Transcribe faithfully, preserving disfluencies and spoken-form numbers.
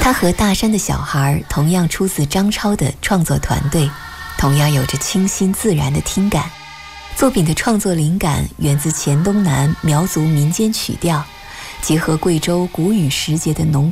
他和大山的小孩同样出自张超的创作团队，同样有着清新自然的听感。作品的创作灵感源自黔东南苗族民间曲调，结合贵州谷雨时节的农耕